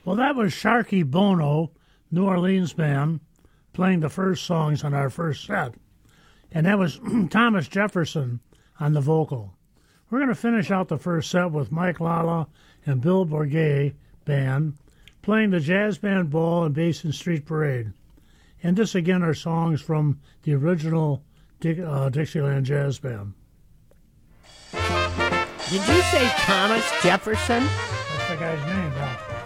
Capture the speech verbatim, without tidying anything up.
Well, that was Sharky Bono, New Orleans band, playing the first songs on our first set. And that was Thomas Jefferson on the vocal. We're going to finish out the first set with Mike Lala and Bill Bourget Band playing the Jazz Band Ball and Basin Street Parade. And this, again, are songs from the original uh, Dixieland Jazz Band. Did you say Thomas Jefferson? That's the guy's name, yeah.